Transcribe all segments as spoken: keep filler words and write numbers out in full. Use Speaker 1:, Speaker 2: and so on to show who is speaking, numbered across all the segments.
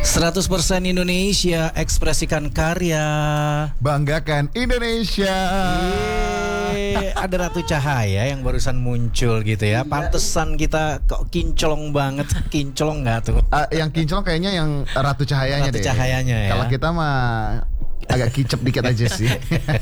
Speaker 1: seratus persen Indonesia, ekspresikan karya,
Speaker 2: banggakan Indonesia.
Speaker 1: Yeay, ada Ratu Cahaya yang barusan muncul gitu ya. Pantesan kita kok kinclong banget. Kinclong nggak tuh?
Speaker 2: Uh, yang kinclong kayaknya yang Ratu Cahayanya
Speaker 1: Ratu
Speaker 2: deh.
Speaker 1: Cahayanya ya.
Speaker 2: Kalau kita mah agak kicep dikit aja sih.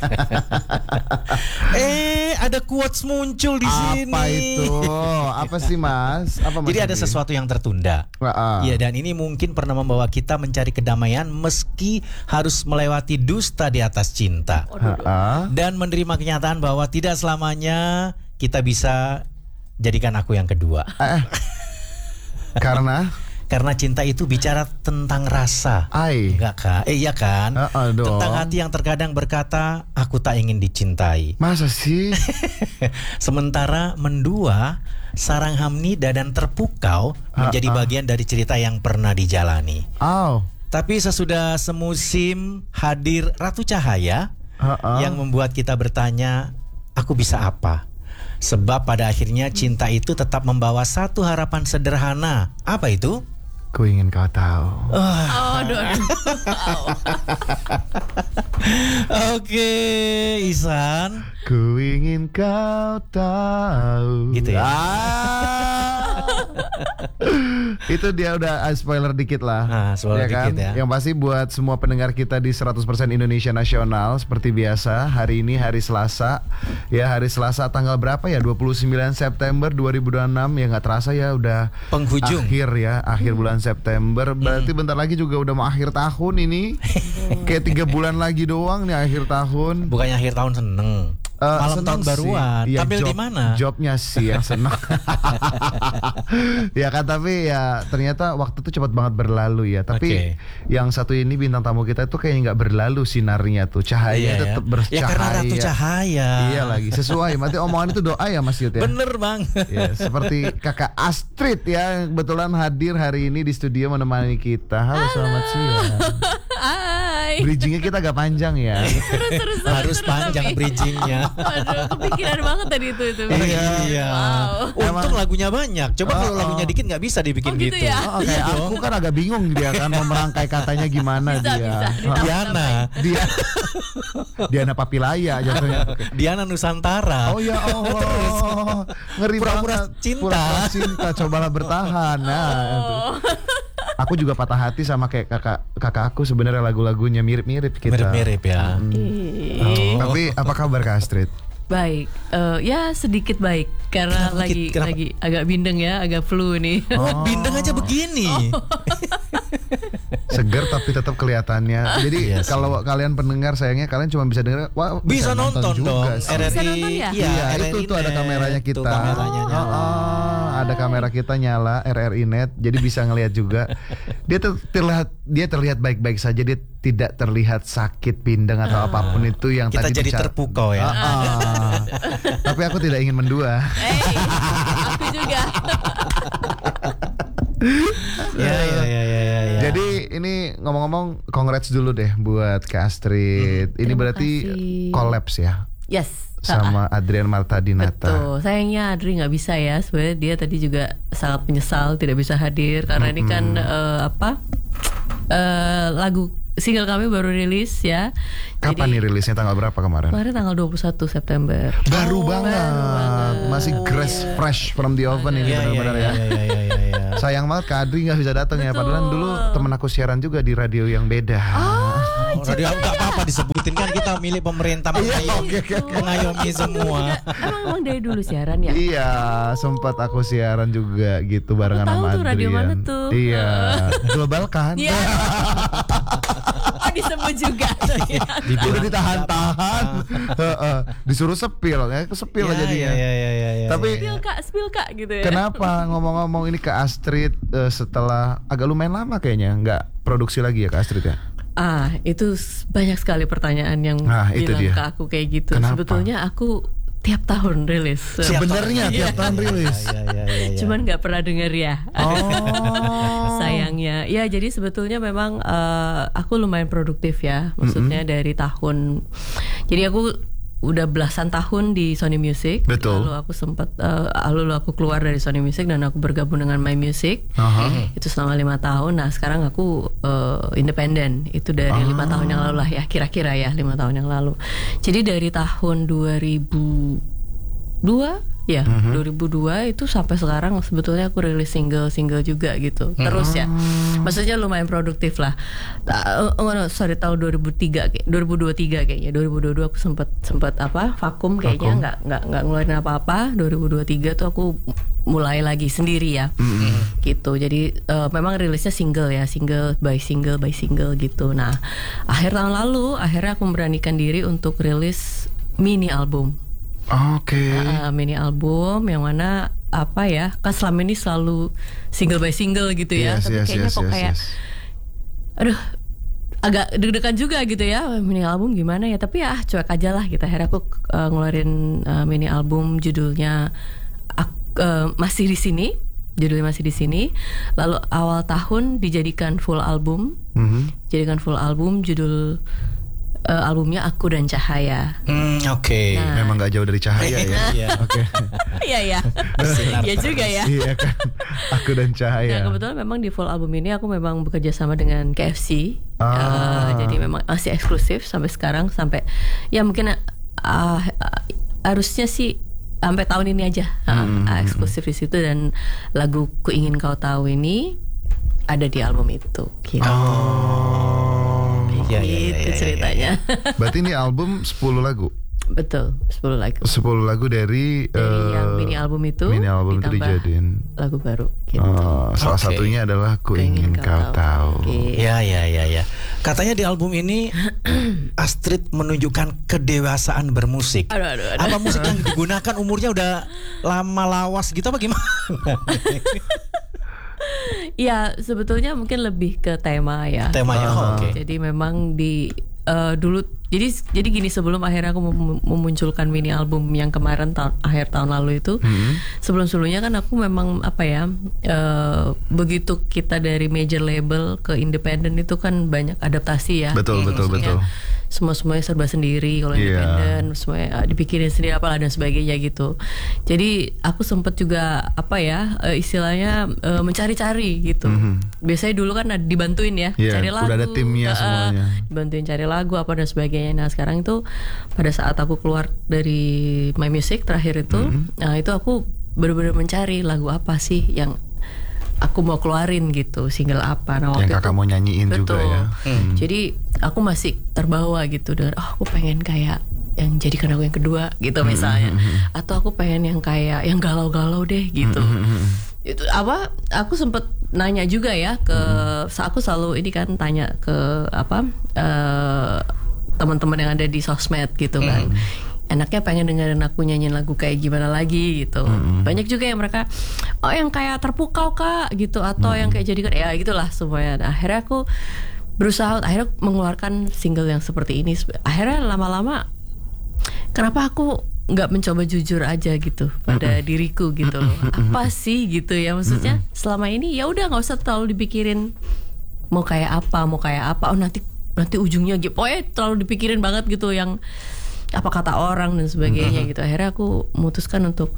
Speaker 1: eh, ada quotes muncul di sini.
Speaker 2: Apa itu? Apa sih, Mas? Apa Mas?
Speaker 1: Jadi ada sesuatu yang tertunda. Iya, uh-uh. Dan ini mungkin pernah membawa kita mencari kedamaian meski harus melewati dusta di atas cinta.
Speaker 2: Uh-uh.
Speaker 1: Dan menerima kenyataan bahwa tidak selamanya kita bisa jadikan aku yang kedua.
Speaker 2: Eh, karena
Speaker 1: Karena cinta itu bicara tentang rasa.
Speaker 2: Ai.
Speaker 1: Enggak kah? Eh iya kan?
Speaker 2: Uh-uh,
Speaker 1: tentang hati yang terkadang berkata, aku tak ingin dicintai.
Speaker 2: Masa sih?
Speaker 1: Sementara mendua, sarang hamnida dan terpukau uh-uh. menjadi bagian dari cerita yang pernah dijalani.
Speaker 2: Oh.
Speaker 1: Tapi sesudah semusim hadir Ratu Cahaya
Speaker 2: uh-uh.
Speaker 1: yang membuat kita bertanya, aku bisa apa? Sebab pada akhirnya cinta itu tetap membawa satu harapan sederhana. Apa itu?
Speaker 2: Ku ingin kau tahu.
Speaker 3: Oh, aduh, aduh.
Speaker 1: Oke, Ihsan.
Speaker 2: Ku ingin kau tahu.
Speaker 1: Gitu ya.
Speaker 2: Ah. Itu dia udah uh, spoiler dikit lah.
Speaker 1: Nah, spoiler
Speaker 2: ya kan?
Speaker 1: dikit ya.
Speaker 2: Yang pasti buat semua pendengar kita di seratus persen Indonesia Nasional, seperti biasa, hari ini hari Selasa. Ya, hari Selasa tanggal berapa ya? dua puluh sembilan September dua ribu dua puluh enam. Ya nggak terasa ya udah
Speaker 1: penghujung.
Speaker 2: Akhir ya, akhir hmm. bulan September. Berarti hmm. bentar lagi juga udah mau akhir tahun ini. Kayak tiga bulan lagi doang nih akhir tahun.
Speaker 1: Bukannya akhir tahun seneng. Uh, Malam tahun baruan.
Speaker 2: Ya,
Speaker 1: tampil
Speaker 2: job,
Speaker 1: di mana?
Speaker 2: Jobnya sih yang senang. Ya kan, tapi ya ternyata waktu itu cepat banget berlalu ya. Tapi okay. yang satu ini bintang tamu kita tuh kayaknya nggak berlalu sinarnya tuh, cahaya iya, tetap ya. bercahaya.
Speaker 1: Ya karena Ratu Cahaya.
Speaker 2: Iya lagi, sesuai. Berarti omongan itu doa ya Mas Yud ya.
Speaker 1: Bener banget.
Speaker 2: Ya, seperti Kakak Astrid ya, yang kebetulan hadir hari ini di studio menemani kita. Halo, Halo. Selamat siang.
Speaker 3: Hai.
Speaker 2: Bridgingnya kita agak panjang ya.
Speaker 3: Seru, seru, seru,
Speaker 1: Harus
Speaker 3: seru,
Speaker 1: panjang
Speaker 3: tapi.
Speaker 1: bridgingnya.
Speaker 3: Aduh, kepikiran banget tadi itu itu.
Speaker 1: Iya. iya.
Speaker 3: Wow.
Speaker 1: Untung lagunya banyak. Coba
Speaker 2: oh,
Speaker 1: kalau lagunya dikit nggak bisa dibikin
Speaker 3: oh, gitu.
Speaker 1: gitu.
Speaker 3: Ya?
Speaker 2: Oh, kayak aku kan agak bingung dia kan mau merangkai katanya gimana
Speaker 3: bisa,
Speaker 2: dia.
Speaker 3: Bisa,
Speaker 1: Diana.
Speaker 2: Dia Diana Papilaya jatuhnya.
Speaker 1: Diana Nusantara.
Speaker 2: Oh ya Allah. Ngeri
Speaker 1: Pura-pura
Speaker 2: banget.
Speaker 1: cinta.
Speaker 2: Pura-pura cinta. Cobalah bertahan. Nah,
Speaker 3: oh.
Speaker 2: Aku juga patah hati sama kayak kakak kakak aku, sebenarnya lagu-lagunya mirip-mirip kita.
Speaker 1: Mirip-mirip ya.
Speaker 2: Hmm. Oh. Tapi apa kabar Kak Astrid?
Speaker 3: Baik, uh, ya sedikit baik karena
Speaker 1: Kenapa,
Speaker 3: lagi
Speaker 1: kenapa?
Speaker 3: lagi agak bindeng ya, agak flu nih.
Speaker 1: Oh, bindeng aja begini.
Speaker 3: Oh.
Speaker 2: Seger tapi tetap kelihatannya. Jadi
Speaker 1: iya
Speaker 2: kalau kalian pendengar sayangnya kalian cuma bisa dengar, wah
Speaker 1: bisa, bisa nonton, nonton juga
Speaker 2: dong.
Speaker 1: sih. R R I.
Speaker 3: Bisa nonton ya?
Speaker 2: Iya,
Speaker 1: Iya,
Speaker 2: itu tuh ada kameranya kita.
Speaker 1: Tuh, kameranya
Speaker 2: oh,
Speaker 1: nyala.
Speaker 2: oh, ada kamera kita nyala R R I Net, jadi bisa ngelihat juga. Dia tuh terlihat dia terlihat baik-baik saja, dia tidak terlihat sakit pindeng atau uh, apapun itu yang
Speaker 1: kita
Speaker 2: tadi
Speaker 1: jadi
Speaker 2: bicara.
Speaker 1: terpukau ya.
Speaker 2: Uh, uh. Tapi aku tidak ingin mendua.
Speaker 3: Hey, aku juga.
Speaker 1: Ya, ya, ya, ya, ya, ya.
Speaker 2: Jadi ini ngomong-ngomong, congrats dulu deh buat Kak Astrid. Hmm. Ini
Speaker 3: Terima
Speaker 2: berarti
Speaker 3: kasih.
Speaker 2: collabs ya?
Speaker 3: Yes.
Speaker 2: Sama Adrian Marta Dinata.
Speaker 3: Betul. Sayangnya Adri nggak bisa ya. Sebenarnya dia tadi juga sangat menyesal tidak bisa hadir karena mm-hmm. ini kan uh, apa uh, lagu single kami baru rilis ya.
Speaker 2: Kapan
Speaker 3: Jadi,
Speaker 2: nih rilisnya, tanggal berapa kemarin?
Speaker 3: Kemarin tanggal dua puluh satu September.
Speaker 2: Baru,
Speaker 3: oh,
Speaker 2: banget.
Speaker 3: baru banget.
Speaker 2: Masih grass
Speaker 3: yeah.
Speaker 2: fresh from the oven ini
Speaker 1: ya,
Speaker 2: benar-benar
Speaker 1: ya.
Speaker 2: ya.
Speaker 1: ya, ya, ya, ya, ya.
Speaker 2: Sayang banget Kak Adri nggak bisa datang ya. Padahal dulu temen aku siaran juga di radio yang beda.
Speaker 3: Oh,
Speaker 1: Oh, radio nggak apa-apa disebutin kan, kita milik pemerintah, mengayomi,
Speaker 2: okay, okay, okay.
Speaker 1: mengayomi semua.
Speaker 3: Emang emang dari dulu siaran ya?
Speaker 2: Iya, sempat aku siaran juga gitu barengan
Speaker 3: tahu
Speaker 2: sama
Speaker 3: tuh
Speaker 2: Adrian.
Speaker 3: radio mana tuh?
Speaker 2: Iya, global kan?
Speaker 3: Iya. Oh, disebut juga.
Speaker 2: Udah ditahan-tahan, disuruh sepil, ya kesepil
Speaker 1: Ya,
Speaker 2: aja jadinya.
Speaker 1: ya, ya, ya, ya,
Speaker 2: Tapi
Speaker 3: Spill kak, spill kak gitu ya.
Speaker 2: kenapa ngomong-ngomong ini Kak Astrid uh, setelah agak lumayan lama kayaknya nggak produksi lagi ya Kak Astrid ya?
Speaker 3: Ah, itu banyak sekali pertanyaan yang
Speaker 2: nah, itu
Speaker 3: bilang
Speaker 2: dia.
Speaker 3: ke aku kayak gitu.
Speaker 2: Kenapa?
Speaker 3: Sebetulnya aku tiap tahun rilis.
Speaker 2: Sebenarnya tiap tahun rilis.
Speaker 1: Ya, ya, ya, ya.
Speaker 3: Cuman nggak pernah denger ya.
Speaker 2: Oh.
Speaker 3: Sayangnya. Ya jadi sebetulnya memang uh, aku lumayan produktif ya. Maksudnya mm-hmm. dari tahun. Jadi aku udah belasan tahun di Sony Music.
Speaker 2: Betul.
Speaker 3: Lalu aku sempat uh, lalu aku keluar dari Sony Music dan aku bergabung dengan My Music.
Speaker 2: Aha.
Speaker 3: Itu selama lima tahun. Nah sekarang aku uh, independen. Itu dari lima tahun yang lalu lah ya, kira-kira ya lima tahun yang lalu. Jadi dari tahun dua ribu dua ya, mm-hmm. dua ribu dua itu sampai sekarang sebetulnya aku rilis single-single juga gitu. Terus ya. Maksudnya lumayan produktif lah. Uh, oh no, sorry tahun dua ribu tiga kayak dua ribu dua puluh tiga kayaknya. dua ribu dua puluh dua aku sempat sempat apa? Vakum kayaknya nggak nggak nggak ngeluarin apa-apa. dua ribu dua puluh tiga tuh aku mulai lagi sendiri ya. Mm-hmm. Gitu. Jadi uh, memang rilisnya single ya, single by single by single gitu. Nah, akhir tahun lalu akhirnya aku memberanikan diri untuk rilis mini album.
Speaker 2: Oke. Okay.
Speaker 3: Uh, mini album yang mana apa ya? Kan selama ini selalu single by single gitu ya.
Speaker 2: Yes,
Speaker 3: Tapi
Speaker 2: yes,
Speaker 3: kayaknya
Speaker 2: yes,
Speaker 3: kok
Speaker 2: yes,
Speaker 3: kayak
Speaker 2: yes.
Speaker 3: aduh agak deg-degan juga gitu ya. Mini album gimana ya? Tapi ya cuek aja lah gitu. Akhirnya aku uh, ngeluarin uh, mini album judulnya uh, Masih di Sini. Judulnya Masih di Sini. Lalu awal tahun dijadikan full album. Mm-hmm. Jadikan full album judul Uh, albumnya Aku dan Cahaya.
Speaker 1: Hmm, oke. Okay.
Speaker 3: Nah.
Speaker 2: Memang gak jauh dari cahaya ya. Oke.
Speaker 3: Iya ya. Iya juga ya.
Speaker 2: Iya kan. Aku dan Cahaya.
Speaker 3: Nah kebetulan memang di full album ini aku memang bekerja sama dengan K F C.
Speaker 2: Ah.
Speaker 3: Uh, jadi memang masih eksklusif sampai sekarang, sampai ya mungkin uh, uh, harusnya sih sampai tahun ini aja uh,
Speaker 2: hmm.
Speaker 3: uh, eksklusif di situ, dan lagu Ku Ingin Kau Tahu ini ada di album itu. Gitu.
Speaker 2: Oh.
Speaker 1: Ya, ya,
Speaker 3: gitu
Speaker 1: ya, ya,
Speaker 3: ceritanya.
Speaker 1: ya, ya.
Speaker 2: Berarti ini album sepuluh lagu.
Speaker 3: Betul, sepuluh lagu.
Speaker 2: sepuluh lagu dari,
Speaker 3: Dari
Speaker 2: uh,
Speaker 3: yang mini album itu.
Speaker 2: Mini album itu
Speaker 3: ditambah
Speaker 2: dijadiin
Speaker 3: lagu baru gitu.
Speaker 2: Oh, salah
Speaker 1: Oke.
Speaker 2: satunya adalah Ku Ingin Kau Tahu.
Speaker 3: Oke.
Speaker 1: Ya, ya, ya, ya. Katanya di album ini Astrid menunjukkan kedewasaan bermusik.
Speaker 3: Aduh, aduh, aduh.
Speaker 1: Apa musik yang digunakan umurnya udah lama lawas gitu apa gimana?
Speaker 3: Ya sebetulnya mungkin lebih ke tema ya.
Speaker 1: Temanya, oh, oke.
Speaker 3: Jadi memang di uh, dulu jadi jadi gini, sebelum akhirnya aku mem- memunculkan mini album yang kemarin tahun akhir tahun lalu itu, hmm. sebelum sebelumnya kan aku memang apa ya, uh, begitu kita dari major label ke independen itu kan banyak adaptasi ya.
Speaker 2: Betul, betul,
Speaker 3: Maksudnya,
Speaker 2: betul.
Speaker 3: semua semuanya serba sendiri kalau
Speaker 2: Iya.
Speaker 3: independen, semuanya uh, dipikirin sendiri apalah dan sebagainya gitu. Jadi aku sempet juga apa ya, uh, istilahnya uh, mencari-cari gitu. Mm-hmm. Biasanya dulu kan ada dibantuin ya,
Speaker 2: Iya,
Speaker 3: cari lagu,
Speaker 2: udah ada timnya
Speaker 3: uh,
Speaker 2: semuanya.
Speaker 3: dibantuin cari lagu apa dan sebagainya. Nah sekarang itu pada saat aku keluar dari My Music terakhir itu, mm-hmm. nah itu aku benar-benar mencari lagu apa sih yang aku mau keluarin gitu, single apa. Nah, waktu
Speaker 2: Yang kakak
Speaker 3: itu,
Speaker 2: mau nyanyiin
Speaker 3: betul.
Speaker 2: juga ya.
Speaker 3: Hmm. Jadi aku masih terbawa gitu dengan, oh aku pengen kayak yang jadikan aku yang kedua gitu misalnya, mm-hmm. atau aku pengen yang kayak yang galau-galau deh gitu. Mm-hmm. Itu apa? Aku sempet nanya juga ya ke, mm-hmm. aku selalu ini kan tanya ke apa uh, teman-teman yang ada di sosmed gitu kan. Mm-hmm. Enaknya pengen dengerin aku nyanyiin lagu kayak gimana lagi gitu. Mm-hmm. Banyak juga yang mereka, oh yang kayak Terpukau kak gitu, atau mm-hmm. yang kayak jadikan ya gitulah semuanya. Nah, akhirnya aku berusaha akhirnya mengeluarkan single yang seperti ini. Akhirnya lama-lama kenapa aku nggak mencoba jujur aja gitu pada mm-hmm. diriku gitu loh. Apa sih gitu ya, maksudnya mm-hmm. selama ini ya udah nggak usah terlalu dipikirin mau kayak apa, mau kayak apa. Oh nanti nanti ujungnya gitu. Pokoknya terlalu dipikirin banget gitu yang apa kata orang dan sebagainya mm-hmm. gitu. Akhirnya aku memutuskan untuk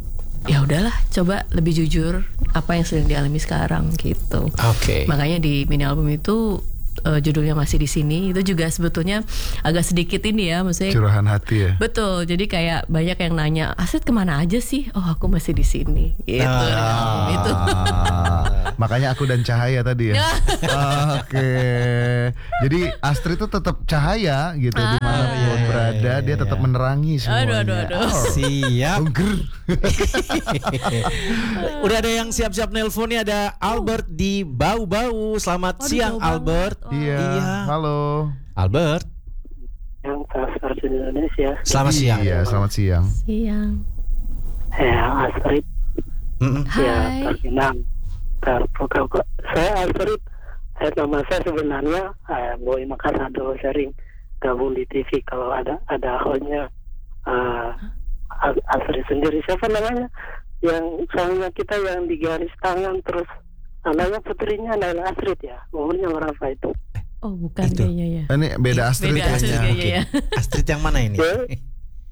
Speaker 3: ya udahlah, coba lebih jujur apa yang sedang dialami sekarang gitu.
Speaker 1: Oke. Okay.
Speaker 3: Makanya di mini album itu uh, judulnya Masih di Sini itu juga sebetulnya agak sedikit ini ya, maksudnya
Speaker 2: curahan hati ya.
Speaker 3: Betul. Jadi kayak banyak yang nanya, Astrid kemana aja sih? Oh aku masih di sini. Gitu.
Speaker 2: Ah,
Speaker 3: itu.
Speaker 2: Makanya Aku dan Cahaya tadi ya. Oke. Jadi Astrid itu tetap cahaya gitu
Speaker 3: Ah,
Speaker 2: dimanapun
Speaker 1: iya,
Speaker 2: berada,
Speaker 1: iya,
Speaker 2: dia
Speaker 1: iya.
Speaker 2: tetap menerangi semuanya.
Speaker 3: Aduh, aduh, aduh.
Speaker 2: Oh.
Speaker 1: Siap.
Speaker 2: Ungger.
Speaker 1: Udah ada yang siap-siap nelpon nih, ada Albert di Bau-Bau. Selamat
Speaker 3: Oh, di
Speaker 1: siang
Speaker 3: Bau-Bau.
Speaker 1: Albert.
Speaker 3: Oh.
Speaker 2: Iya.
Speaker 1: Iya.
Speaker 2: Halo.
Speaker 1: Albert.
Speaker 4: Yang transfer di Indonesia.
Speaker 1: Selamat siang.
Speaker 2: Iya, selamat siang.
Speaker 3: Siang.
Speaker 4: Saya Astrid.
Speaker 1: Mm-mm.
Speaker 4: Ya,
Speaker 3: Hai.
Speaker 4: terkenal. Terpukau. Saya Astrid. Saya nama saya sebenarnya eh, Boy Makasado, sering gabung di T V kalau ada ada hostnya uh, Astrid sendiri. Siapa namanya? Yang soalnya kita yang di garis tangan terus anaknya putrinya adalah Astrid ya. Umurnya berapa itu?
Speaker 3: Oh bukan
Speaker 1: Itu.
Speaker 3: kayaknya ya.
Speaker 2: Ini beda Astrid
Speaker 3: Beda Astrid
Speaker 2: kayaknya.
Speaker 3: kayaknya ya.
Speaker 1: Astrid yang mana ini?
Speaker 4: Ya,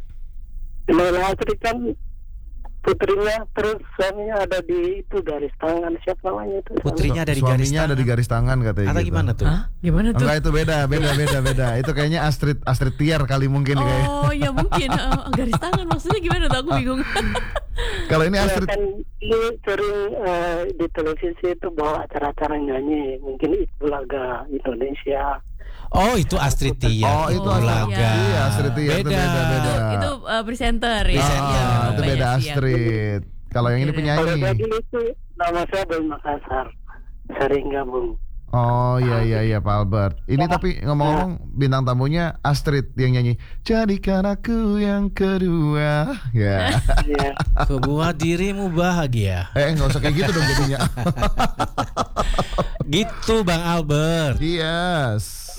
Speaker 4: Nona Astrid kan putrinya, terus suaminya ada di itu garis tangan, siapa namanya itu?
Speaker 1: Putrinya ada di garis
Speaker 2: Suaminya
Speaker 1: tangan.
Speaker 2: ada di garis tangan katanya
Speaker 1: Atau
Speaker 2: gitu.
Speaker 1: gimana tuh?
Speaker 3: Hah? Gimana tuh?
Speaker 2: Enggak, itu beda, beda, beda, beda. Itu kayaknya Astrid Astrid Tiar kali mungkin kayak.
Speaker 3: Oh ya mungkin uh, garis tangan maksudnya gimana tuh? Aku bingung.
Speaker 2: Kalau ini
Speaker 4: Ya,
Speaker 2: Astrid
Speaker 4: kan ini sering eh, di televisi itu bawa acara-acara nyanyi, mungkin itu laga Indonesia.
Speaker 1: Oh, itu Astrid Tiar.
Speaker 2: Oh, itu
Speaker 3: Oh,
Speaker 2: Astrid.
Speaker 3: iya.
Speaker 2: Iya, Astrid Tiar itu
Speaker 1: Beda.
Speaker 2: beda, beda.
Speaker 3: Itu uh, presenter ya.
Speaker 1: Presenter.
Speaker 3: Iya,
Speaker 2: Ah, itu
Speaker 3: banyak
Speaker 2: beda
Speaker 3: sih yang-
Speaker 2: Astrid. Kalau yang ini
Speaker 3: Oke deh.
Speaker 4: Kalau
Speaker 2: penyanyi.
Speaker 4: tadi itu nama saya Boy Makassar, sering gabung.
Speaker 2: Oh iya iya iya Pak Albert. Ini tapi ngomong-ngomong bintang tamunya Astrid yang nyanyi Jadikan aku yang kedua. Ya.
Speaker 4: Iya.
Speaker 1: Kebuat dirimu bahagia.
Speaker 2: Eh nggak usah kayak gitu dong jadinya.
Speaker 1: Gitu Bang Albert.
Speaker 2: Yes.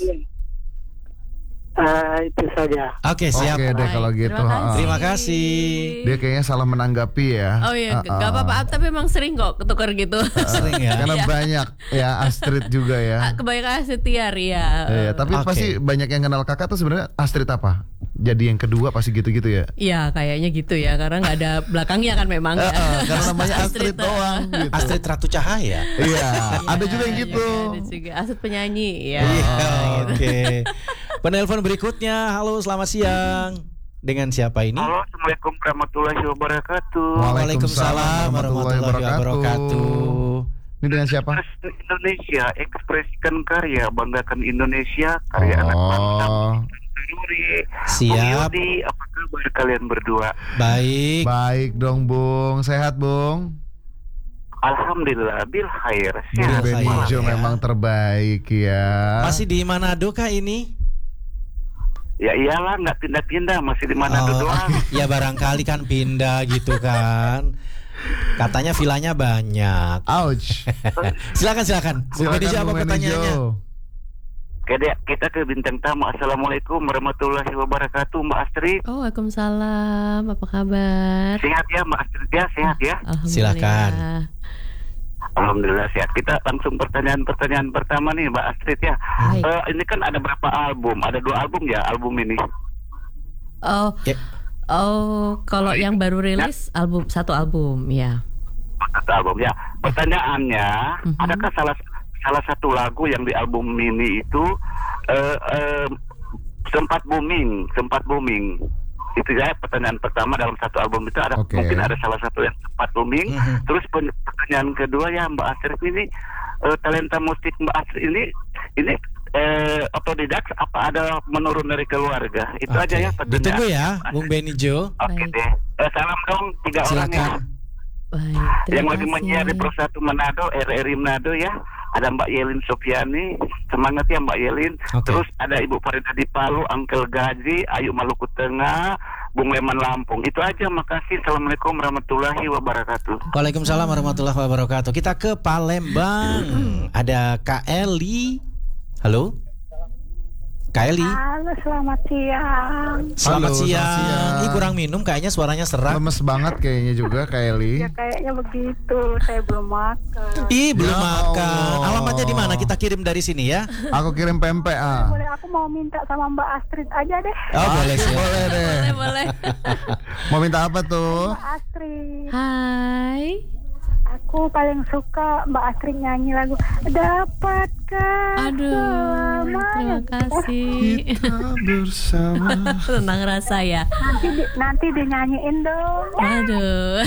Speaker 4: Ah, itu saja.
Speaker 1: Oke, siap.
Speaker 2: Oke deh
Speaker 3: Baik,
Speaker 2: kalau gitu.
Speaker 3: terima
Speaker 2: ha-ha.
Speaker 3: kasih.
Speaker 1: Terima kasih.
Speaker 2: Dia kayaknya salah menanggapi ya.
Speaker 3: Oh iya,
Speaker 2: Ha-ha.
Speaker 3: gak apa-apa. Tapi emang sering kok ketukar gitu.
Speaker 1: Sering ya.
Speaker 2: Karena banyak ya Astrid juga ya.
Speaker 3: Ah, Kebanyakan setiar ya.
Speaker 2: Iya, tapi
Speaker 1: Oke.
Speaker 2: pasti banyak yang kenal kakak tuh sebenarnya Astrid apa? Jadi yang kedua pasti gitu-gitu ya.
Speaker 3: Iya kayaknya gitu ya. Karena nggak ada belakangnya kan memang. ya.
Speaker 2: Heeh, karena namanya Astrid doang gitu.
Speaker 1: Astrid Ratu Cahaya.
Speaker 2: Iya, ada juga yang
Speaker 3: Iya,
Speaker 2: gitu.
Speaker 3: Ada juga Astrid penyanyi ya.
Speaker 1: Iya,
Speaker 3: gitu.
Speaker 1: oke. Penelpon berikutnya. Halo, selamat siang. Dengan siapa ini?
Speaker 5: Halo, Assalamualaikum warahmatullahi wabarakatuh.
Speaker 1: Waalaikumsalam warahmatullahi wabarakatuh.
Speaker 2: Ini dengan siapa?
Speaker 5: Presiden Indonesia, ekspresikan karya, banggakan Indonesia, karya anak bangsa.
Speaker 2: Oh,
Speaker 5: Nuri,
Speaker 1: Siap.
Speaker 5: Bung Yudi, apa kabar kalian berdua?
Speaker 1: Baik.
Speaker 2: baik dong Bung, sehat Bung.
Speaker 5: Alhamdulillah, bil khair.
Speaker 2: Bung
Speaker 1: Sehat,
Speaker 5: Sehat.
Speaker 2: Benijo
Speaker 1: ya.
Speaker 2: memang terbaik ya.
Speaker 1: Masih di Manado kah ini?
Speaker 5: Ya iyalah, nggak pindah-pindah, masih di mana
Speaker 1: Oh,
Speaker 5: doang.
Speaker 1: ya barangkali kan pindah gitu kan. Katanya vilanya banyak.
Speaker 2: Ouch.
Speaker 1: Silakan silakan. Bung
Speaker 2: Silakan
Speaker 1: Benijo, apa
Speaker 2: Bung
Speaker 1: pertanyaannya?
Speaker 2: Benijo.
Speaker 5: Oke deh, kita ke bintang tamu. Assalamualaikum warahmatullahi wabarakatuh, Mbak Astrid.
Speaker 3: Oh, Waalaikumsalam. Apa kabar?
Speaker 5: Sehat ya, Mbak Astrid ya, sehat ya.
Speaker 3: Alhamdulillah.
Speaker 1: Silakan.
Speaker 5: Alhamdulillah sehat. Kita langsung pertanyaan-pertanyaan pertama nih, Mbak Astrid ya.
Speaker 3: Baik.
Speaker 5: Eh, ini kan ada berapa album? Ada dua album ya, album ini.
Speaker 3: Oh,
Speaker 1: Ya.
Speaker 3: oh, kalau yang baru rilis album satu album ya.
Speaker 5: Satu album ya. Pertanyaannya,
Speaker 3: Mhm.
Speaker 5: adakah salah salah satu lagu yang di album ini itu eh, eh, sempat booming, sempat booming? Itu ya pertanyaan pertama dalam satu album itu ada
Speaker 2: Oke.
Speaker 5: mungkin ada salah satu yang sempat booming.
Speaker 1: Mhm.
Speaker 5: Terus pen- pertanyaan kedua ya Mbak Astrid ini eh, talenta musik Mbak Astrid ini ini eh, otodidak apa ada menurun dari keluarga? Itu
Speaker 1: Oke.
Speaker 5: aja ya pertanyaan.
Speaker 1: Ditunggu ya, Bung Benijo.
Speaker 5: Oke
Speaker 3: Baik.
Speaker 5: deh. Eh, salam dong tiga orang ya.
Speaker 1: Silakan.
Speaker 3: Baik,
Speaker 5: Yang
Speaker 3: terima
Speaker 5: lagi
Speaker 3: kasih.
Speaker 5: menyiar di Pro satu Manado, R R I Manado ya. Ada Mbak Yelin Sofiani, semangat ya Mbak Yelin.
Speaker 1: Oke.
Speaker 5: Terus ada Ibu Farida di Palu, Uncle Gaji, Ayu Maluku Tengah, Bung Leman Lampung. Itu aja, makasih. Assalamualaikum warahmatullahi wabarakatuh.
Speaker 1: Waalaikumsalam warahmatullahi wabarakatuh. Kita ke Palembang. Ada Kak Eli. Halo? Kak Eli.
Speaker 4: Halo, selamat siang.
Speaker 1: Selamat
Speaker 2: Halo,
Speaker 1: siang.
Speaker 2: selamat siang.
Speaker 1: Ih, kurang minum kayaknya suaranya serak.
Speaker 2: Lemes banget kayaknya juga Kak Eli.
Speaker 4: Ya kayaknya begitu, saya belum makan.
Speaker 1: Ih, belum
Speaker 2: Ya
Speaker 1: makan.
Speaker 2: Allah.
Speaker 1: Alamatnya di mana? Kita kirim dari sini ya.
Speaker 2: Aku kirim pempek ah.
Speaker 4: Boleh aku mau minta sama Mbak Astrid aja deh.
Speaker 1: Oh, boleh sih.
Speaker 2: Boleh deh.
Speaker 3: Boleh, boleh.
Speaker 2: Mau minta apa tuh?
Speaker 4: Mbak Astrid,
Speaker 3: Hai.
Speaker 4: aku paling suka Mbak Astrid nyanyi lagu Dapatkah
Speaker 3: Aduh, terima
Speaker 4: selamanya.
Speaker 3: kasih.
Speaker 2: Kita bersama.
Speaker 3: Tentang rasa ya.
Speaker 4: Nanti di, nanti dinyanyiin dong.
Speaker 3: Aduh.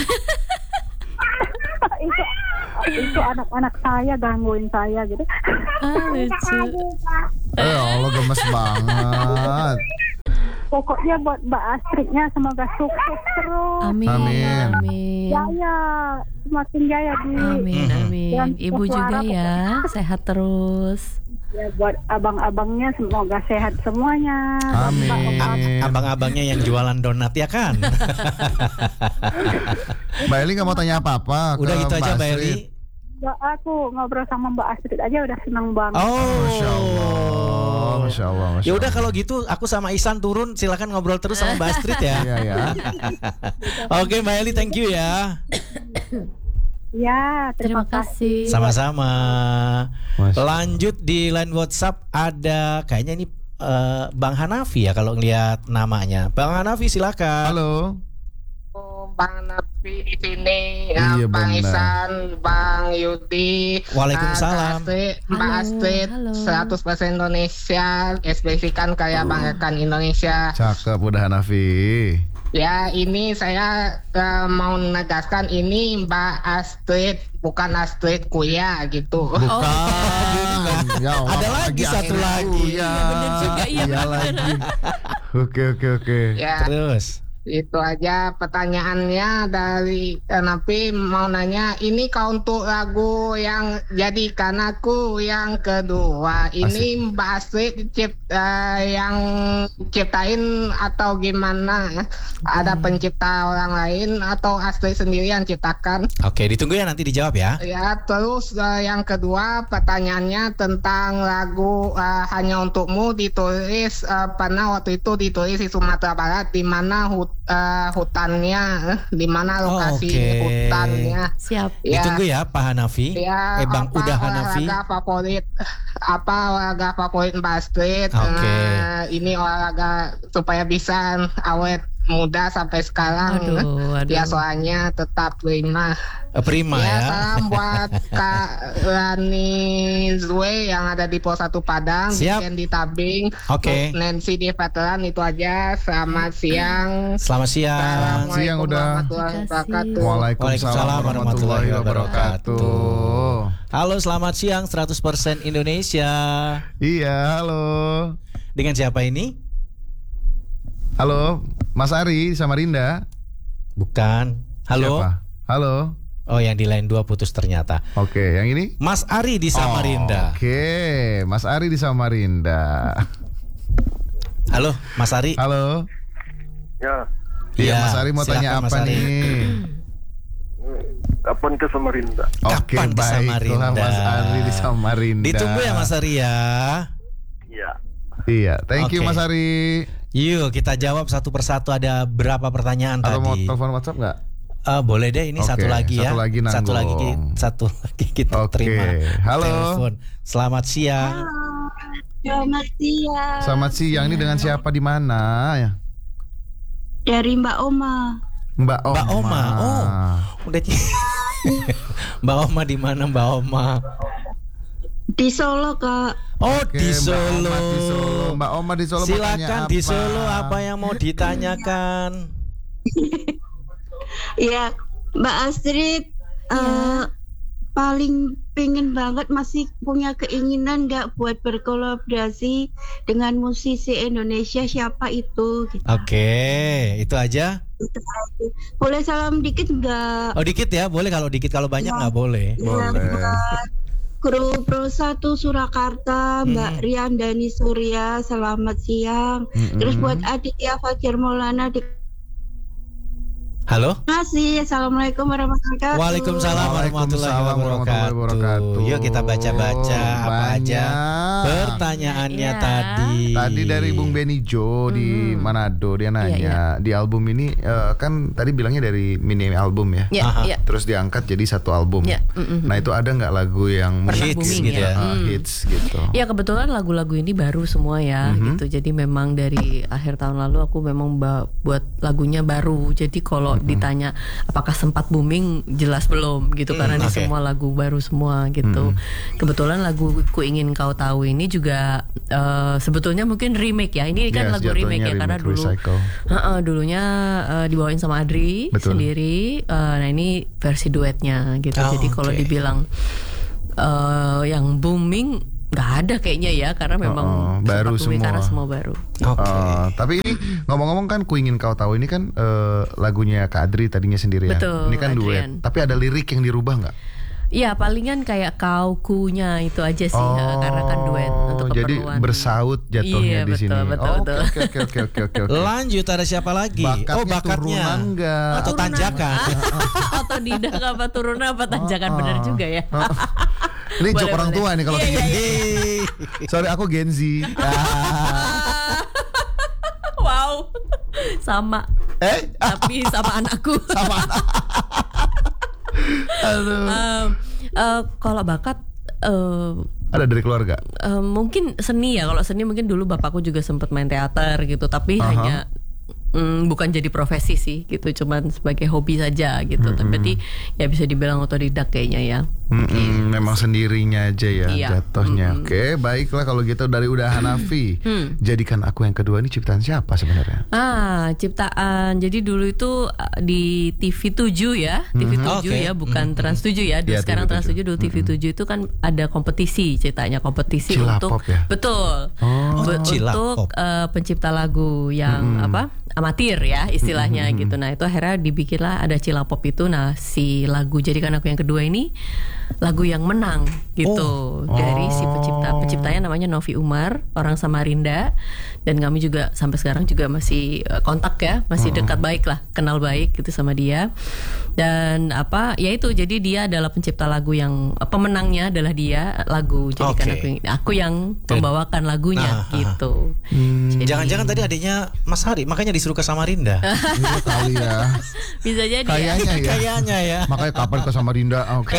Speaker 4: itu itu anak-anak saya gangguin saya gitu.
Speaker 3: Ah, lucu.
Speaker 2: Eh Allah gemes banget.
Speaker 4: Pokoknya buat Mbak Astridnya semoga sukses terus.
Speaker 3: Amin.
Speaker 2: Amin.
Speaker 3: Amin.
Speaker 4: Jaya, semakin jaya di
Speaker 3: Amin,
Speaker 1: Mhm.
Speaker 3: amin.
Speaker 4: Dan
Speaker 3: Ibu juga
Speaker 4: suara
Speaker 3: ya, sehat terus.
Speaker 4: ya buat abang-abangnya semoga sehat semuanya.
Speaker 2: Amin.
Speaker 1: A- Abang-abangnya yang jualan donat ya kan?
Speaker 2: Mbak Eli nggak mau tanya apa-apa.
Speaker 1: Udah
Speaker 2: ke
Speaker 1: gitu aja Mbak
Speaker 2: Astrid.
Speaker 1: Eli.
Speaker 4: Ya, aku ngobrol sama Mbak Astrid aja udah senang banget.
Speaker 1: Oh,
Speaker 2: Masya Allah, Masya Allah, Masya
Speaker 1: Ya udah
Speaker 2: Allah.
Speaker 1: kalau gitu aku sama Isan turun, silakan ngobrol terus sama Mbak Astrid ya.
Speaker 2: Iya ya.
Speaker 1: Oke Mbak Eli, thank you ya.
Speaker 4: Ya,
Speaker 3: Terima kasih.
Speaker 1: Sama-sama.
Speaker 2: Masya Allah.
Speaker 1: Lanjut di line WhatsApp ada kayaknya ini eh, Bang Hanafi ya kalau ngelihat namanya. Bang Hanafi silakan.
Speaker 2: Halo.
Speaker 6: Bang Nafi di sini,
Speaker 2: Iya,
Speaker 6: ya, Bang
Speaker 2: benar.
Speaker 6: Isan, Bang Yudi,
Speaker 1: Waalaikumsalam.
Speaker 6: uh, Kak Astrid, Mbak
Speaker 3: Halo,
Speaker 6: Astrid,
Speaker 3: halo.
Speaker 6: seratus persen Indonesia, ekspresikan kayak Bang Rekan Indonesia.
Speaker 2: Cakep udah Hanafi.
Speaker 6: Ya, ini saya uh, mau menegaskan ini Mbak Astrid, bukan Astrid Kuya gitu.
Speaker 2: Bukan. Ya, Allah,
Speaker 1: Ada lagi satu
Speaker 2: Astrid
Speaker 1: lagi.
Speaker 2: Kuya.
Speaker 3: bener juga, iya
Speaker 2: Iya
Speaker 3: bener.
Speaker 2: lagi. Oke oke oke.
Speaker 6: Ya,
Speaker 1: Terus.
Speaker 6: itu aja pertanyaannya dari eh, Nafi mau nanya ini kau untuk lagu yang jadikan aku yang kedua ini Mbak Astrid cip, eh, yang ciptain atau gimana? Ada pencipta orang lain atau Astrid sendiri yang ciptakan?
Speaker 1: Oke, ditunggu ya nanti dijawab ya.
Speaker 6: Ya, terus eh, yang kedua pertanyaannya tentang lagu eh, Hanya Untukmu ditulis eh, pernah waktu itu ditulis di Sumatera Barat di mana hut, eh, hutannya eh, di mana
Speaker 1: Oh,
Speaker 6: lokasi
Speaker 1: oke.
Speaker 6: hutannya.
Speaker 3: Siap.
Speaker 6: Ya,
Speaker 1: Ditunggu ya Pak Hanafi.
Speaker 6: ya,
Speaker 1: eh Bang
Speaker 6: apa
Speaker 1: Udah Hanafi.
Speaker 6: olahraga favorit apa olahraga favorit Mbak Astrid?
Speaker 1: Oke.
Speaker 6: Eh, ini olahraga supaya bisa awet muda sampai sekarang.
Speaker 3: Aduh, aduh.
Speaker 6: Ya soalnya tetap prima.
Speaker 1: Eh, Prima
Speaker 6: Ya,
Speaker 1: ya.
Speaker 6: salam buat Kak Rani Zue yang ada di Pos satu Padang,
Speaker 1: Siap.
Speaker 6: Weekend di Tabing.
Speaker 1: Oke.
Speaker 6: Untuk Nancy di Veteran itu aja. Selamat siang.
Speaker 1: Selamat siang.
Speaker 2: Siang udah.
Speaker 6: warahmatullahi wabarakatuh.
Speaker 2: Waalaikumsalam warahmatullahi wabarakatuh.
Speaker 1: Halo, selamat siang seratus persen Indonesia.
Speaker 2: Iya, halo.
Speaker 1: Dengan siapa ini?
Speaker 2: Halo, Mas Ari di Samarinda.
Speaker 1: Bukan. Halo.
Speaker 2: Siapa? Halo.
Speaker 1: Oh, yang di line dua putus ternyata.
Speaker 2: Oke, yang ini?
Speaker 1: Mas Ari di Samarinda.
Speaker 2: Oke, Mas Ari di Samarinda.
Speaker 1: Halo, Mas Ari.
Speaker 2: Halo.
Speaker 5: Ya,
Speaker 2: Iya,
Speaker 1: Iya,
Speaker 2: Mas Ari mau
Speaker 1: silakan,
Speaker 2: tanya
Speaker 1: Mas
Speaker 2: apa
Speaker 1: Ari.
Speaker 2: nih?
Speaker 5: kapan ke Samarinda?
Speaker 2: Oke,
Speaker 1: Kapan ke
Speaker 2: baiklah
Speaker 1: Samarinda?
Speaker 2: Mas Ari di Samarinda.
Speaker 1: Ditunggu ya Mas Ari ya.
Speaker 5: Iya.
Speaker 2: Iya, thank you
Speaker 1: Oke.
Speaker 2: Mas Ari.
Speaker 1: Yuk kita jawab satu persatu. Ada berapa pertanyaan
Speaker 2: Atau mau
Speaker 1: tadi?
Speaker 2: telepon WhatsApp nggak?
Speaker 1: Eh, boleh deh, ini
Speaker 2: Oke,
Speaker 1: satu lagi ya.
Speaker 2: satu lagi nanggung.
Speaker 1: satu lagi ki- satu lagi kita
Speaker 2: Oke,
Speaker 1: terima.
Speaker 2: halo.
Speaker 1: Telepon. Selamat siang.
Speaker 7: Selamat siang.
Speaker 2: Selamat siang. Ini dengan siapa di mana ya?
Speaker 7: Dari Mbak Oma.
Speaker 2: Mbak Oma.
Speaker 1: Mbak Oma. Oh, udah. Mbak Oma di mana Mbak Oma?
Speaker 7: Di Solo, Kak.
Speaker 1: Oh,
Speaker 2: Oke,
Speaker 1: di
Speaker 2: Mbak
Speaker 1: Solo.
Speaker 2: Oma di Solo. Mbak Oma di Solo mau tanya
Speaker 1: Silakan
Speaker 2: apa?
Speaker 1: di Solo apa yang mau ditanyakan?
Speaker 7: Iya, Mbak Astrid eh, paling pengen banget masih punya keinginan nggak buat berkolaborasi dengan musisi Indonesia, siapa itu? Gitu.
Speaker 1: Oke, itu aja.
Speaker 7: Boleh salam dikit nggak?
Speaker 1: Oh, dikit ya, boleh. Kalau dikit, kalau banyak nggak boleh.
Speaker 7: Ya,
Speaker 2: Boleh.
Speaker 7: buat Kru Pro satu Surakarta, Mbak
Speaker 1: Hmm.
Speaker 7: Riandani Surya, selamat siang.
Speaker 2: Mm-mm.
Speaker 7: Terus buat Aditya Fajar Maulana di
Speaker 1: Halo?
Speaker 7: Terima kasih. Assalamualaikum warahmatullahi wabarakatuh.
Speaker 1: Waalaikumsalam warahmatullahi
Speaker 2: Waalaikumsalam warahmatullahi
Speaker 1: wabarakatuh.
Speaker 2: wabarakatuh.
Speaker 1: Yuk kita baca-baca apa aja
Speaker 2: Banyak.
Speaker 1: pertanyaannya
Speaker 3: Iya.
Speaker 1: tadi.
Speaker 2: Tadi dari Bung Benny Jo di Manado, dia nanya
Speaker 3: Iya,
Speaker 2: di album ini eh, kan tadi bilangnya dari mini album ya.
Speaker 3: Ya,
Speaker 1: Aha.
Speaker 3: ya.
Speaker 2: Terus diangkat jadi satu album.
Speaker 3: Ya, mm-mm.
Speaker 2: Nah itu ada nggak lagu yang
Speaker 3: Pernah
Speaker 2: hits
Speaker 3: booming
Speaker 2: gitu
Speaker 3: ya.
Speaker 2: ya?
Speaker 3: Hmm.
Speaker 2: Hits gitu.
Speaker 3: Ya kebetulan lagu-lagu ini baru semua ya
Speaker 2: Mhm.
Speaker 3: gitu. Jadi memang dari akhir tahun lalu aku memang ba- buat lagunya baru. Jadi kalau ditanya apakah sempat booming, jelas belum gitu karena ini
Speaker 1: oke.
Speaker 3: semua lagu baru semua gitu. Kebetulan lagu Ku Ingin Kau Tahu ini juga eh, sebetulnya mungkin remake ya. Ini kan
Speaker 2: Yes,
Speaker 3: lagu
Speaker 2: jatuhnya
Speaker 3: remake ya karena
Speaker 2: remake,
Speaker 3: dulu
Speaker 2: recycle.
Speaker 3: Heeh, dulunya eh, dibawain sama Adri
Speaker 2: Betul.
Speaker 3: sendiri. Eh, nah ini versi duetnya gitu.
Speaker 1: Oh,
Speaker 3: Jadi kalau
Speaker 1: oke.
Speaker 3: dibilang eh, yang booming nggak ada kayaknya ya karena memang
Speaker 2: Oh,
Speaker 3: sempat
Speaker 2: baru
Speaker 3: booming
Speaker 2: semua.
Speaker 3: karena semua baru.
Speaker 1: Oke.
Speaker 2: Eh, tapi ini ngomong-ngomong kan Ku Ingin Kau Tahu ini kan eh, lagunya Kak Adri tadinya sendirian.
Speaker 3: Betul,
Speaker 2: Ini kan duet.
Speaker 3: Adrian.
Speaker 2: Tapi ada lirik yang dirubah nggak?
Speaker 3: Ya palingan kayak kau kunya itu aja sih ya, karena kan duet untuk
Speaker 2: jadi
Speaker 3: keperluan.
Speaker 2: bersaut jatuhnya
Speaker 3: Iya,
Speaker 2: di
Speaker 3: betul,
Speaker 2: sini.
Speaker 3: betul,
Speaker 2: Oh,
Speaker 3: betul.
Speaker 2: Oke oke oke oke oke. oke.
Speaker 1: Lanjut, ada siapa lagi?
Speaker 2: Bakatnya
Speaker 1: oh, bakatnya.
Speaker 2: turunan nggak?
Speaker 1: Atau tanjakan.
Speaker 3: Otodidak apa turunan apa tanjakan bener juga ya.
Speaker 2: Ini
Speaker 3: Boleh,
Speaker 2: joke orang
Speaker 3: boleh.
Speaker 2: tua nih kalau
Speaker 3: Iya,
Speaker 2: kayak
Speaker 3: iya,
Speaker 2: gini. Sorry aku Gen Z. Ah.
Speaker 3: Wow, sama.
Speaker 2: Eh,
Speaker 3: Tapi sama anakku.
Speaker 2: sama. Aduh.
Speaker 3: Em, eh, kalau bakat eh,
Speaker 2: Ada dari keluarga.
Speaker 3: eh, mungkin seni ya. Kalau seni mungkin dulu bapakku juga sempat main teater gitu, tapi
Speaker 2: Aha.
Speaker 3: hanya mm, bukan jadi profesi sih gitu, cuman sebagai hobi saja gitu. Mm-hmm. Tapi berarti ya bisa dibilang otodidak kayaknya ya.
Speaker 2: Mm-mm, gitu. Memang sendirinya aja ya
Speaker 3: iya.
Speaker 2: jatuhnya.
Speaker 3: Mm-hmm.
Speaker 2: Oke, baiklah kalau gitu dari Uda Hanafi.
Speaker 3: Hmm.
Speaker 2: Jadikan Aku Yang Kedua ini ciptaan siapa sebenarnya?
Speaker 3: Ah, ciptaan. Jadi dulu itu uh, di T V tujuh ya, T V tujuh
Speaker 1: Okay.
Speaker 3: ya, bukan
Speaker 1: Mm-hmm.
Speaker 3: Trans tujuh ya. Dulu
Speaker 2: Ya,
Speaker 3: sekarang
Speaker 2: T V tujuh.
Speaker 3: Trans tujuh, dulu T V tujuh itu kan ada kompetisi ceritanya, kompetisi
Speaker 2: Cilapop
Speaker 3: untuk
Speaker 2: ya?
Speaker 3: betul.
Speaker 2: Oh.
Speaker 3: Be-
Speaker 1: Cilapop.
Speaker 3: untuk uh, pencipta lagu yang
Speaker 2: Mm-hmm.
Speaker 3: apa? Amatir ya istilahnya
Speaker 2: Mm-hmm.
Speaker 3: gitu. Nah, itu akhirnya dibikinlah ada Cilapop itu. Nah, si lagu Jadikan Aku Yang Kedua ini lagu yang menang gitu
Speaker 1: Oh.
Speaker 3: dari si
Speaker 2: Oh.
Speaker 3: pencipta. Penciptanya namanya Novi Umar, orang Samarinda, dan kami juga sampai sekarang juga masih uh, kontak ya, masih dekat baik lah, kenal baik gitu sama dia. Dan apa? Ya itu, jadi dia adalah pencipta lagu yang uh, pemenangnya adalah dia, lagu Jadikan
Speaker 1: Oke.
Speaker 3: Aku Yang Aku yang membawakan lagunya
Speaker 1: Nah,
Speaker 3: gitu.
Speaker 2: Hmm,
Speaker 3: Jadi-
Speaker 1: Jangan-jangan tadi adiknya Mas Hari, makanya disuruh ke Samarinda.
Speaker 2: Iya kali ya.
Speaker 3: Bisa jadi ya.
Speaker 2: Kayaknya ya.
Speaker 1: Kayaknya ya.
Speaker 2: Makanya kapan ke Samarinda? Oke.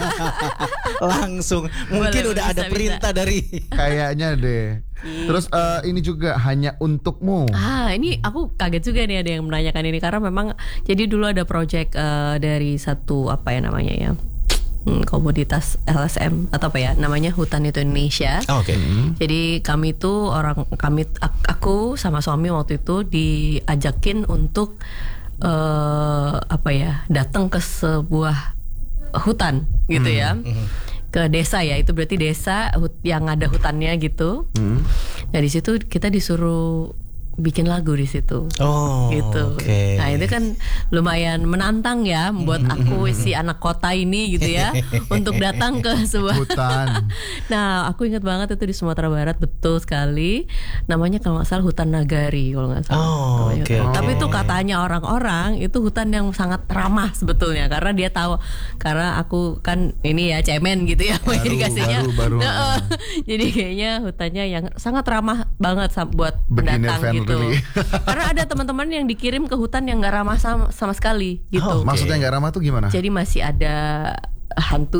Speaker 1: Langsung. Mungkin
Speaker 3: Boleh,
Speaker 1: udah
Speaker 3: bisa,
Speaker 1: ada
Speaker 3: bisa.
Speaker 1: perintah dari.
Speaker 2: Kayaknya deh. Terus eh, ini juga Hanya Untukmu.
Speaker 3: Ah, ini aku kaget juga nih ada yang menanyakan ini, karena memang jadi dulu ada project eh, dari satu apa ya namanya ya, hmm, komoditas L S M atau apa ya namanya, Hutan Itu Indonesia.
Speaker 1: Oh, Oke.
Speaker 3: Jadi kami itu orang kami ak- aku sama suami waktu itu diajakin untuk eh, apa ya, datang ke sebuah hutan gitu ya. Ke desa ya, itu berarti desa hut- yang ada hutannya gitu.
Speaker 2: Hmm.
Speaker 3: Nah di situ kita disuruh bikin lagu di situ.
Speaker 1: Oh,
Speaker 3: Gitu.
Speaker 1: oke.
Speaker 3: Nah itu kan lumayan menantang ya buat aku si anak kota ini gitu ya untuk datang ke sebuah
Speaker 2: Hutan.
Speaker 3: Nah aku ingat banget itu di Sumatera Barat, betul sekali. Namanya kalau nggak salah Hutan Nagari kalau nggak salah.
Speaker 1: Oh,
Speaker 3: Namanya
Speaker 1: oke,
Speaker 3: hutan.
Speaker 1: oke.
Speaker 3: Tapi itu katanya orang-orang itu hutan yang sangat ramah sebetulnya, karena dia tahu, karena aku kan ini ya cemen gitu ya
Speaker 2: Baru,
Speaker 3: irigasinya.
Speaker 2: baru, baru.
Speaker 3: Nah, jadi kayaknya hutannya yang sangat ramah banget sam- buat
Speaker 2: Beginner
Speaker 3: pendatang
Speaker 2: friendly.
Speaker 3: gitu. Karena ada teman-teman yang dikirim ke hutan yang nggak ramah sama, sama sekali gitu.
Speaker 2: Oh, maksudnya nggak ramah tuh gimana?
Speaker 3: Jadi masih ada hantu.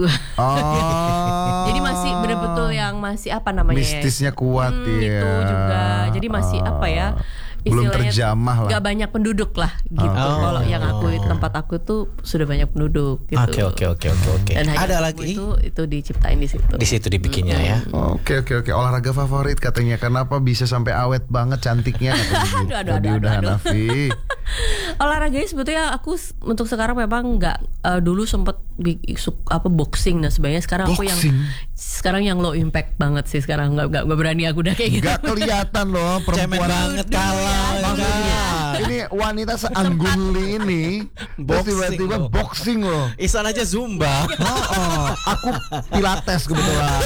Speaker 2: Oh.
Speaker 3: Jadi masih betul-betul yang masih apa namanya ya?
Speaker 2: mistisnya kuat
Speaker 3: Hmm,
Speaker 2: ya.
Speaker 3: itu juga. Jadi masih apa ya?
Speaker 2: Belum
Speaker 3: istilahnya
Speaker 2: terjamah lah.
Speaker 3: Gak banyak penduduk lah gitu.
Speaker 2: Oh.
Speaker 3: Kalau yang aku tempat aku tuh sudah banyak penduduk gitu.
Speaker 1: Oke, oke, oke, oke, oke.
Speaker 3: Dan hanya
Speaker 1: Ada
Speaker 3: aku
Speaker 1: lagi?
Speaker 3: itu itu diciptain di situ.
Speaker 1: Di situ dibikinnya ya.
Speaker 2: Oke oke oke, olahraga favorit katanya, kenapa bisa sampai awet banget cantiknya katanya gitu.
Speaker 3: Aduh, aduh,
Speaker 2: Tadi
Speaker 3: aduh,
Speaker 2: udah
Speaker 3: aduh.
Speaker 2: Hanafi.
Speaker 3: Olahraganya sebetulnya aku s- untuk sekarang memang nggak, eh, dulu sempet bi- su- apa boxing dan sebagainya. Sekarang aku yang
Speaker 2: Boxing?
Speaker 3: sekarang yang low impact banget sih sekarang, nggak nggak nggak berani aku udah kayak gitu.
Speaker 2: Gak kelihatan loh
Speaker 1: Cemen
Speaker 2: perempuan
Speaker 1: banget kalah.
Speaker 2: Maksudnya, ini wanita seangguli ini terus
Speaker 1: Boxing
Speaker 2: tiba-tiba
Speaker 1: loh.
Speaker 2: boxing loh.
Speaker 1: Isan aja Zumba.
Speaker 2: Oh, oh, aku pilates kebetulan.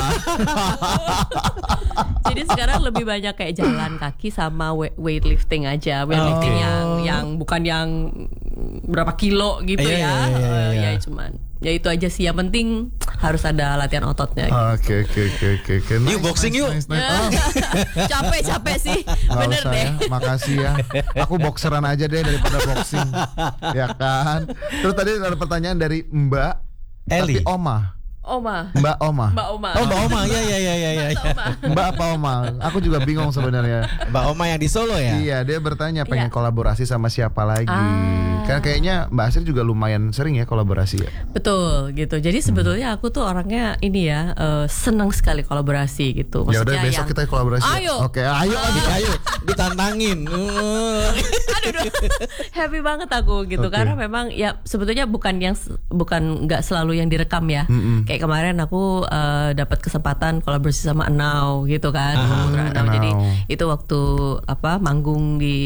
Speaker 3: Jadi sekarang lebih banyak kayak jalan kaki sama we- weightlifting aja. Weightlifting
Speaker 1: Oh.
Speaker 3: yang yang bukan yang berapa kilo gitu
Speaker 1: Iya,
Speaker 3: ya.
Speaker 1: iya, iya,
Speaker 3: Eh,
Speaker 1: iya.
Speaker 3: Ya cuman ya itu aja sih, yang penting harus ada latihan ototnya.
Speaker 2: Oke oke oke oke oke.
Speaker 1: Yuk, boxing yuk.
Speaker 2: nice, nice. Oh,
Speaker 3: Capek-capek sih,
Speaker 2: nggak
Speaker 3: bener
Speaker 2: usah
Speaker 3: deh.
Speaker 2: ya, makasih ya. Aku boxeran aja deh daripada boxing, ya kan. Terus tadi ada pertanyaan dari Mbak
Speaker 1: Eli.
Speaker 2: tapi Oma,
Speaker 3: Oma,
Speaker 2: Mbak Oma.
Speaker 3: Mbak Oma.
Speaker 1: Oh, Mbak Oma, ya ya ya ya ya. ya.
Speaker 2: Mbak apa Oma? Aku juga bingung sebenarnya.
Speaker 1: Mbak Oma yang di Solo ya?
Speaker 2: Iya, dia bertanya pengen
Speaker 3: Iya.
Speaker 2: kolaborasi sama siapa lagi.
Speaker 3: Ah.
Speaker 2: Kan kayaknya Mbak Asri juga lumayan sering ya kolaborasi ya.
Speaker 3: Betul gitu. Jadi sebetulnya aku tuh orangnya ini ya, eh, senang sekali kolaborasi gitu.
Speaker 2: Ya udah
Speaker 3: Maksudnya
Speaker 2: besok
Speaker 3: yang-
Speaker 2: kita kolaborasi. ya?
Speaker 3: Ayo.
Speaker 2: Oke, ayo.
Speaker 1: Ayo, ditantangin. Uh.
Speaker 3: Aduh, aduh. Happy banget aku gitu.
Speaker 2: Oke.
Speaker 3: Karena memang ya sebetulnya bukan yang bukan nggak selalu yang direkam ya.
Speaker 2: Mm-mm.
Speaker 3: Kayak kemarin aku eh, dapat kesempatan kolaborasi sama Enau gitu kan,
Speaker 1: Ah,
Speaker 3: Putra Enau.
Speaker 2: Enau.
Speaker 3: Jadi itu waktu apa manggung di